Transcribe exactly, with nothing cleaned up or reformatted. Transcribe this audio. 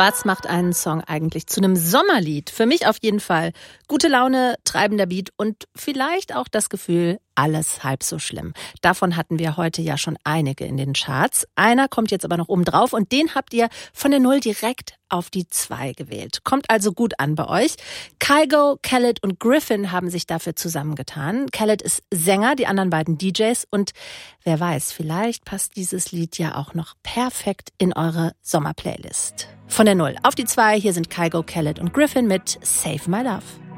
Was macht einen Song eigentlich zu einem Sommerlied? Für mich auf jeden Fall gute Laune, treibender Beat und vielleicht auch das Gefühl, alles halb so schlimm. Davon hatten wir heute ja schon einige in den Charts. Einer kommt jetzt aber noch oben drauf und den habt ihr von der Null direkt auf die zwei gewählt. Kommt also gut an bei euch. Kygo, Khaled und Griffin haben sich dafür zusammengetan. Khaled ist Sänger, die anderen beiden D Js und wer weiß, vielleicht passt dieses Lied ja auch noch perfekt in eure Sommerplaylist. Von der Null auf die zwei, hier sind Kygo, Khaled und Griffin mit Save My Love.